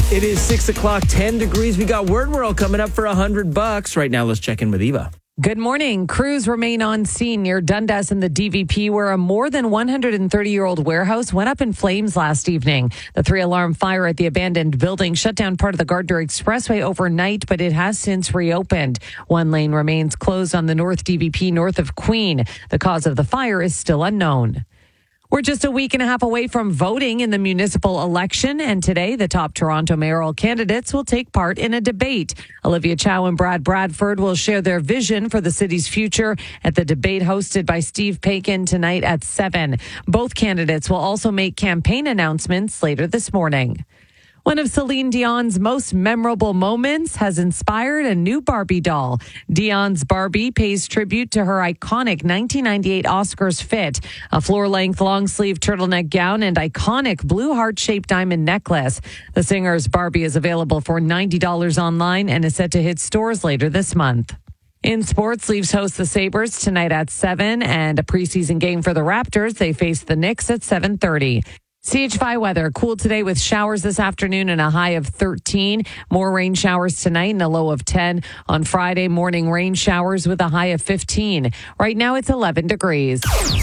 It is 6 o'clock, 10 degrees. We got Word World coming up for $100. Right now, let's check in with Eva. Good morning. Crews remain on scene near Dundas and the DVP, where a more than 130-year-old warehouse went up in flames last evening. The 3-alarm fire at the abandoned building shut down part of the Gardner Expressway overnight, but it has since reopened. One lane remains closed on the North DVP north of Queen. The cause of the fire is still unknown. We're just a week and a half away from voting in the municipal election, and today the top Toronto mayoral candidates will take part in a debate. Olivia Chow and Brad Bradford will share their vision for the city's future at the debate hosted by Steve Paikin tonight at 7. Both candidates will also make campaign announcements later this morning. One of Celine Dion's most memorable moments has inspired a new Barbie doll. Dion's Barbie pays tribute to her iconic 1998 Oscars fit, a floor-length long-sleeve turtleneck gown and iconic blue heart-shaped diamond necklace. The singer's Barbie is available for $90 online and is set to hit stores later this month. In sports, Leafs host the Sabres tonight at 7, and a preseason game for the Raptors. They face the Knicks at 7:30. CHY weather, cool today with showers this afternoon and a high of 13. More rain showers tonight and a low of 10. On Friday, morning rain showers with a high of 15. Right now it's 11 degrees.